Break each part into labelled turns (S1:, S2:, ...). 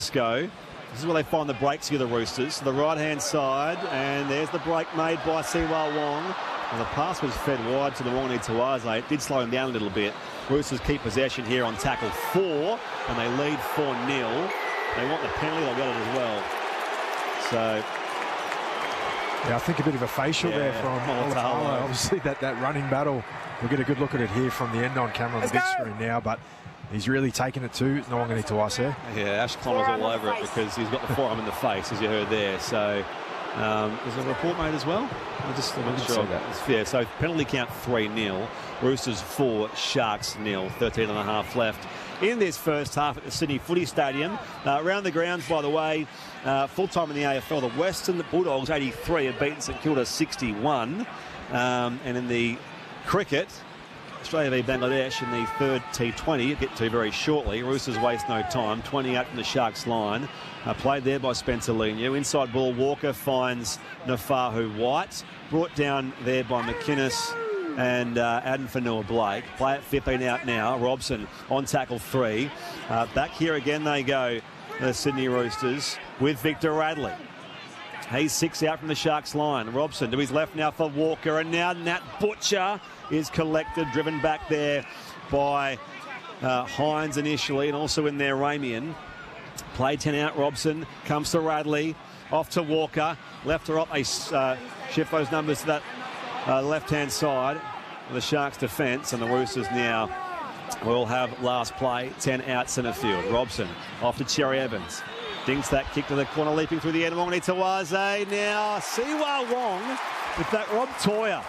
S1: go. This is where they find the breaks here, the Roosters. To the right-hand side, and there's the break made by Siwa Wong. And the pass was fed wide to the Wanganui Tuase. It did slow him down a little bit. Roosters keep possession here on tackle 4, and they lead 4-0. They want the penalty, they'll get it as well. So,
S2: yeah, I think a bit of a facial there from Mulitalo. Obviously, that running battle. We'll get a good look at it here from the end on camera on the big screen now, but he's really taken it to Nwangani Tuase.
S1: Yeah, Ash Connell's all over it because he's got the forearm in the face, as you heard there. So, is a report made as well? I'm not sure. Yeah, so penalty count 3-0. Roosters 4, Sharks 0. 13 and a half left in this first half at the Sydney Footy Stadium. Around the grounds, by the way, full time in the AFL, the Western Bulldogs 83 have beaten St Kilda 61. And in the cricket, Australia v Bangladesh in the third T20, we'll get to very shortly. Roosters waste no time, 20 out from the Sharks line. Played there by Spencer Leniu. Inside ball, Walker finds Nafahu White. Brought down there by McInnes and Adam Fanua-Blake. Play at 15 out now. Robson on tackle 3. Back here again they go, the Sydney Roosters, with Victor Radley. He's 6 out from the Sharks line. Robson to his left now for Walker, and now Nat Butcher is collected, driven back there by Hines initially, and also in there Ramian. Play 10 out, Robson comes to Radley, off to Walker, left or up. They shift those numbers to that left-hand side of the Sharks' defence, and the Roosters now will have last play, 10 out centre field. Robson off to Cherry Evans. Dinks that kick to the corner, leaping through the end. Wanganui Tuase now. Siwa Wong with that. Rob Toia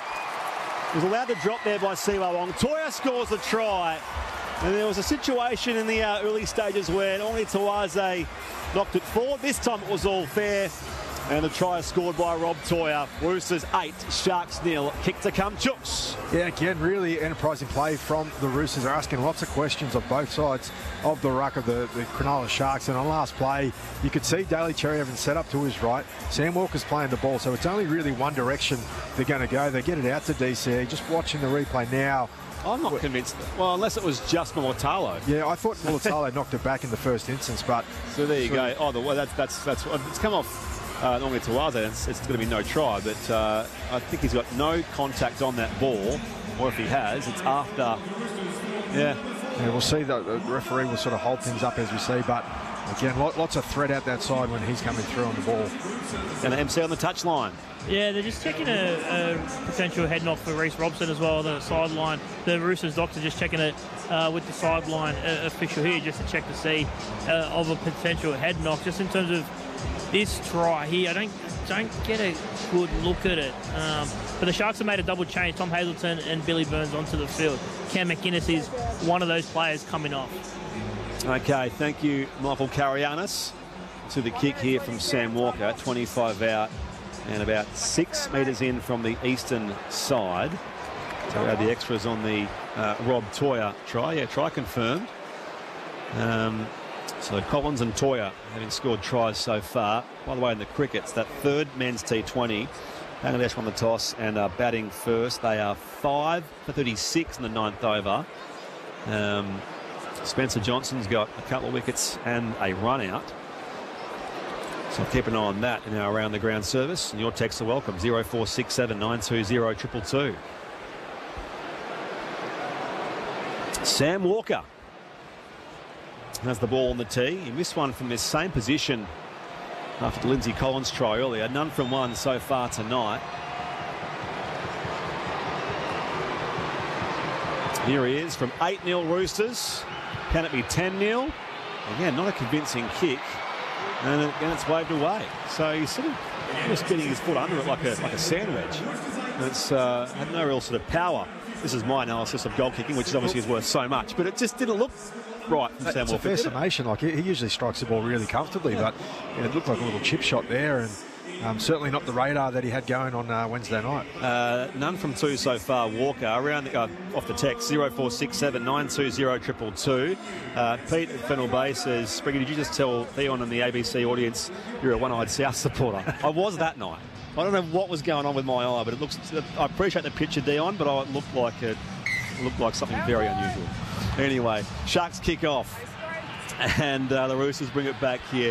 S1: was allowed to drop there by Siwa Wong. Toia scores the try. And there was a situation in the early stages where Wanganui Tuase knocked it forward. This time it was all fair. And the try is scored by Rob Toia. Roosters 8, Sharks 0. Kick to come, Chooks.
S2: Yeah, again, really enterprising play from the Roosters. They're asking lots of questions on both sides of the ruck of the Cronulla Sharks. And on last play, you could see Daly Cherry Evans set up to his right. Sam Walker's playing the ball, so it's only really one direction they're going to go. They get it out to DC. Just watching the replay now.
S1: I'm not convinced. Well, unless it was just Mulitalo.
S2: Yeah, I thought Mulitalo knocked it back in the first instance, but...
S1: So there you go. Oh, well, that's it's come off... Normally Tuase, it's going to be no try, but I think he's got no contact on that ball, or if he has, it's after. Yeah,
S2: we'll see. The referee will sort of hold things up as we see, but again, lots of threat out that side when he's coming through on the ball.
S1: And MC on the touchline.
S3: Yeah, they're just checking a potential head knock for Reece Robson as well on the sideline. The Roosters doctor just checking it with the sideline official here just to check to see of a potential head knock. Just in terms of this try here, I don't get a good look at it. But the Sharks have made a double change. Tom Hazelton and Billy Burns onto the field. Cam McInnes is one of those players coming off.
S1: Okay, thank you, Michael Karayanis. To the kick here from Sam Walker, 25 out and about 6 metres in from the eastern side. So we had the extras on the Rob Toia try. Yeah, try confirmed. So Collins and Toia having scored tries so far. By the way, in the cricket, it's that third men's T20. Bangladesh won the toss and are batting first. They are 5 for 36 in the 9th over. Spencer Johnson's got a couple of wickets and a run out. So keep an eye on that in our Around the Ground service. And your texts are welcome, 0467 920 222. Sam Walker has the ball on the tee. He missed one from this same position after the Lindsay Collins try earlier. None from one so far tonight. Here he is from 8-0 Roosters. Can it be 10-0? Again, not a convincing kick. And again, it's waved away. So he's sort of just getting his foot under it like a sandwich. And it's had no real sort of power. This is my analysis of goal kicking, which obviously is worth so much. But it just didn't look right from Sam Walker.
S2: It's a fair summation. Like, he usually strikes the ball really comfortably, but it looked like a little chip shot there, and certainly not the radar that he had going on Wednesday night.
S1: None from 2 so far. Walker around off the text 0467 920 222. Pete at Fennel Bay says, Spriggy, did you just tell Theon and the ABC audience you're a one-eyed South supporter? I was that night. I don't know what was going on with my eye, but it looks. I appreciate the picture, Dion, but it looked like something very unusual. Anyway, Sharks kick off. And the Roosters bring it back here.